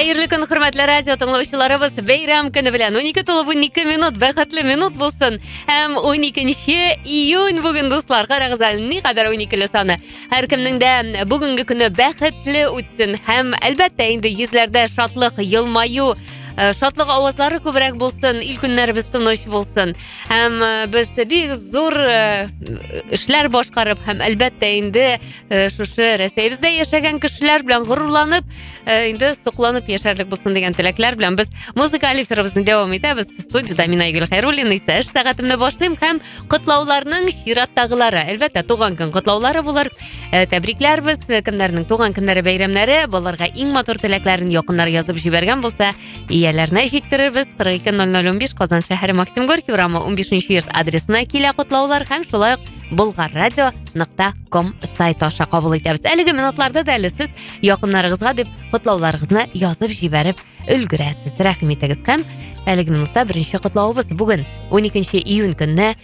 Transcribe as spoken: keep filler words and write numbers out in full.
Хәерле көн, хөрмәтле радио тыңлаучыларыбыз. Бәйрәм көне белән унике тулып унике минут, бәхетле минут булсын. Һәм уникенче июнь бүген, дуслар, карагыз әле, никадәр уникеле саны. Һәркемнең дә бүгенге көне бәхетле үтсен. Һәм әлбәттә инде йөзләрдә шатлык, елмаю, шатлык авазлары күбрәк булсын, ил көннәребез тыныч булсын. Һәм без бик зур эшләр башкарып, һәм әлбәттә инде шушы Рәсәйбездә яшәгән кешеләр белән горурланып, инде сокланып яшәрлек булсын дигән теләкләр белән без музыкаль эфирыбызны дәвам итәбез. Студиядә мин Айгөл Хәйруллина исә эш сәгатемне башлыйм һәм котлауларның чираттагылары, әлбәттә туган көн котлаулары булыр. Тәбрикләрбез, кемнәрнең туган көннәре, бәйрәмнәре, баларга иң матур теләкләрен якыннар язып җибәргән булса, ияләренә җиткерербез. кырык ике ноль ноль унбиш Казан шәһәре Максим Горький урамы унбишенче йорт адресына килә котлаулар һәм шулай ук bulgarradio нокта ком сайты аша кабул итәбез. Әлеге минутларда да әле сез якыннарыгызга дип котлауларыгызны язып җибәреп өлгерәсез. Рәхим итегез. Һәм әлеге минутта беренче котлавыбыз бүген уникенче июнь көнне